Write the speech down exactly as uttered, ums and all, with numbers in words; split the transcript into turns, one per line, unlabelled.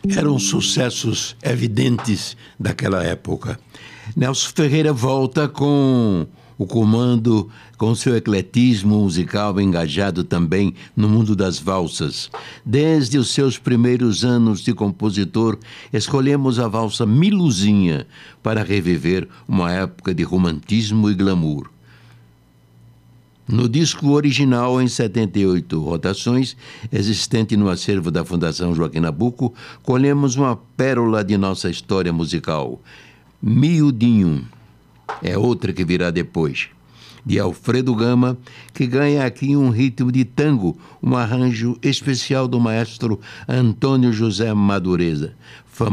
Eram sucessos evidentes daquela época. Nelson Ferreira volta com o comando, com seu ecletismo musical engajado também no mundo das valsas. Desde os seus primeiros anos de compositor, escolhemos a valsa Miluzinha para reviver uma época de romantismo e glamour. No disco original, em setenta e oito rotações, existente no acervo da Fundação Joaquim Nabuco, colhemos uma pérola de nossa história musical. Miudinho é outra que virá depois, de Alfredo Gama, que ganha aqui um ritmo de tango, um arranjo especial do maestro Antônio José Madureza.